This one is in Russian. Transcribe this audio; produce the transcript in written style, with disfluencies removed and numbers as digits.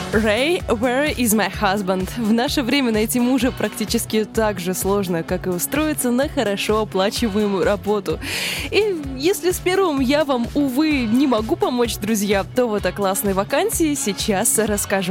Ray, Where is my husband? В наше время найти мужа практически так же сложно, как и устроиться на хорошо оплачиваемую работу. И если с первым я вам, увы, не могу помочь, друзья, то вот о классной вакансии сейчас расскажу.